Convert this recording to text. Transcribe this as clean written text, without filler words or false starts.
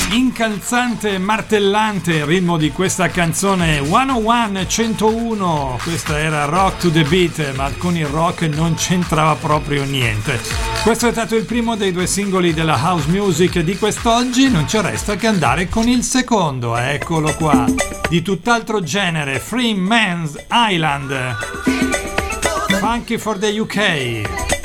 Incalzante e martellante il ritmo di questa canzone 101. Questa era Rock to the Beat, ma con il rock non c'entrava proprio niente. Questo è stato il primo dei due singoli della house music di quest'oggi. Non ci resta che andare con il secondo, eccolo qua, di tutt'altro genere, Free Man's Island, Funky for the UK.